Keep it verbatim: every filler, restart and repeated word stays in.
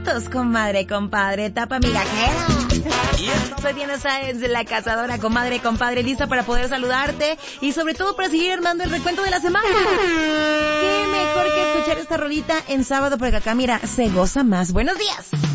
juntos, comadre, compadre, tapa migajera. Soy Diana Sáenz, la cazadora, comadre, compadre, lista para poder saludarte y sobre todo para seguir armando el recuento de la semana. Qué mejor que escuchar esta rolita en sábado, porque acá, mira, se goza más. Buenos días.